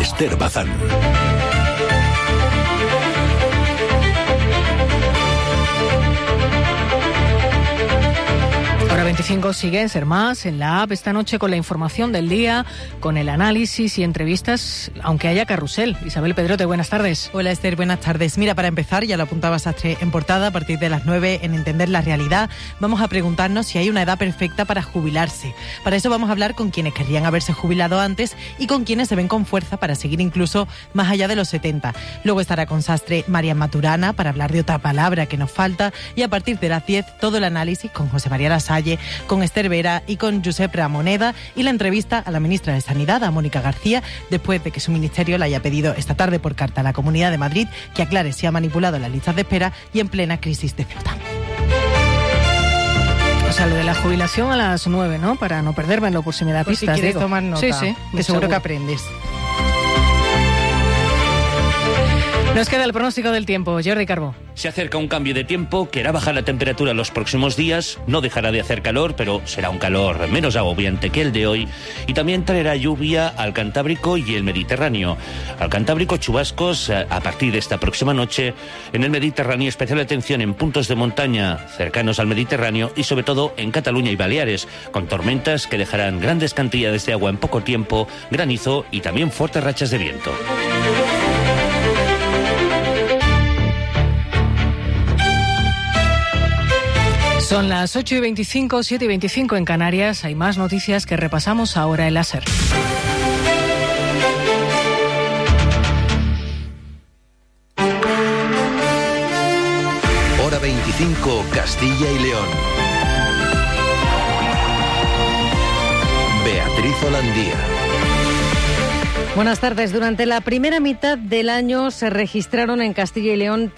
Esther Bazán. Hora 25 sigue en Ser Más, en la app, esta noche con la información del día, con el análisis y entrevistas, aunque haya carrusel. Isabel Pedrote, buenas tardes. Hola Esther, buenas tardes. Mira, para empezar, ya lo apuntaba Sastre en portada, a partir de las 9 en Entender la Realidad, vamos a preguntarnos si hay una edad perfecta para jubilarse. Para eso vamos a hablar con quienes querrían haberse jubilado antes y con quienes se ven con fuerza para seguir incluso más allá de los 70. Luego estará con Sastre Marian Maturana para hablar de otra palabra que nos falta, y a partir de las 10 todo el análisis con José María Lasalle, con Esther Vera y con Josep Ramoneda, y la entrevista a la ministra de Sanidad, a Mónica García, después de que su ministerio le haya pedido esta tarde por carta a la Comunidad de Madrid que aclare si ha manipulado las listas de espera y en plena crisis de Ceuta. O sea, lo de la jubilación a las 9, ¿no? Para no perderme por si me da pues pistas. Si quieres digo. tomar nota, sí, que seguro que aprendes. Nos queda el pronóstico del tiempo. Jordi Carbó. Se acerca un cambio de tiempo que hará bajar la temperatura los próximos días. No dejará de hacer calor, pero será un calor menos agobiante que el de hoy. Y también traerá lluvia al Cantábrico y el Mediterráneo. Al Cantábrico, chubascos a partir de esta próxima noche. En el Mediterráneo, especial atención en puntos de montaña cercanos al Mediterráneo y sobre todo en Cataluña y Baleares, con tormentas que dejarán grandes cantidades de agua en poco tiempo, granizo y también fuertes rachas de viento. Son las 8:25, 7:25 en Canarias. Hay más noticias que repasamos ahora en la SER. Hora 25, Castilla y León. Beatriz Holandía. Buenas tardes. Durante la primera mitad del año se registraron en Castilla y León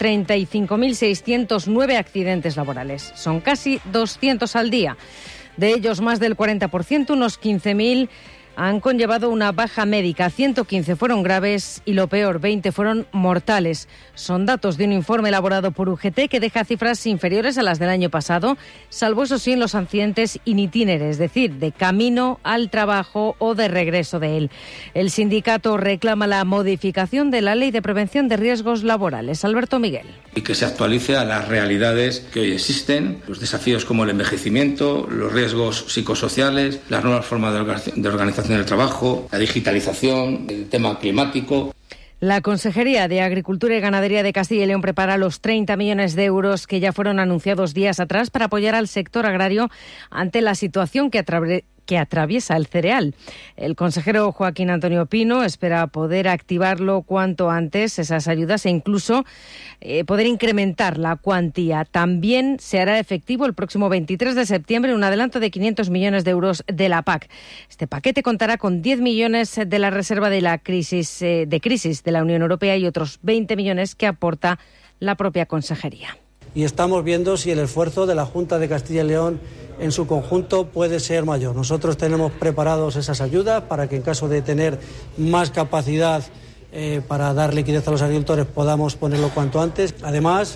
35.609 accidentes laborales. Son casi 200 al día. De ellos, más del 40%, unos 15.000, han conllevado una baja médica. 115 fueron graves y lo peor, 20 fueron mortales. Son datos de un informe elaborado por UGT que deja cifras inferiores a las del año pasado, salvo eso sí en los accidentes in itinere, es decir, de camino al trabajo o de regreso de él. El sindicato reclama la modificación de la Ley de Prevención de Riesgos Laborales. Alberto Miguel. Y que se actualice a las realidades que hoy existen, los desafíos como el envejecimiento, los riesgos psicosociales, las nuevas formas de organización del trabajo, la digitalización, el tema climático. La Consejería de Agricultura y Ganadería de Castilla y León prepara los 30 millones de euros que ya fueron anunciados días atrás para apoyar al sector agrario ante la situación que atraviesa el cereal. El consejero Joaquín Antonio Pino espera poder activarlo cuanto antes, esas ayudas, e incluso poder incrementar la cuantía. También se hará efectivo el próximo 23 de septiembre un adelanto de 500 millones de euros de la PAC. Este paquete contará con 10 millones de la reserva de la crisis de la Unión Europea y otros 20 millones que aporta la propia consejería. Y estamos viendo si el esfuerzo de la Junta de Castilla y León en su conjunto puede ser mayor. Nosotros tenemos preparados esas ayudas para que en caso de tener más capacidad para dar liquidez a los agricultores podamos ponerlo cuanto antes. Además,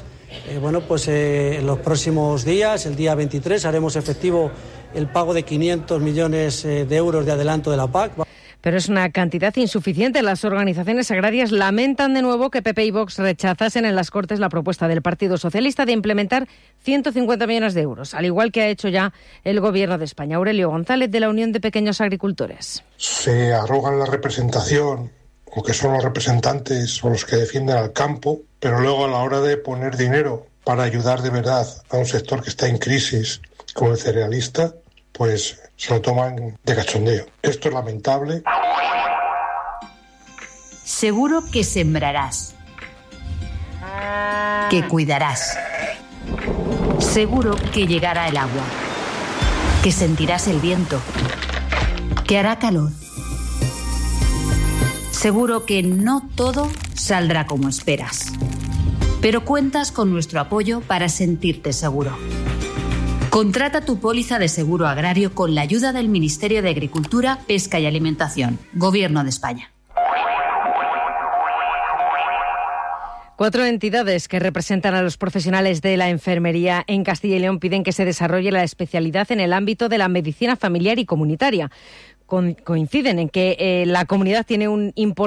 en los próximos días, el día 23, haremos efectivo el pago de 500 millones de euros de adelanto de la PAC. Pero es una cantidad insuficiente. Las organizaciones agrarias lamentan de nuevo que PP y Vox rechazasen en las Cortes la propuesta del Partido Socialista de implementar 150 millones de euros, al igual que ha hecho ya el Gobierno de España. Aurelio González, de la Unión de Pequeños Agricultores. Se arrogan la representación, o que son los representantes o los que defienden al campo, pero luego a la hora de poner dinero para ayudar de verdad a un sector que está en crisis, como el cerealista, pues se lo toman de cachondeo. Esto es lamentable. Seguro que sembrarás, que cuidarás. Seguro que llegará el agua, que sentirás el viento, que hará calor. Seguro que no todo saldrá como esperas, pero cuentas con nuestro apoyo para sentirte seguro. Contrata tu póliza de seguro agrario con la ayuda del Ministerio de Agricultura, Pesca y Alimentación, Gobierno de España. 4 entidades que representan a los profesionales de la enfermería en Castilla y León piden que se desarrolle la especialidad en el ámbito de la medicina familiar y comunitaria. Coinciden en que la comunidad tiene un importante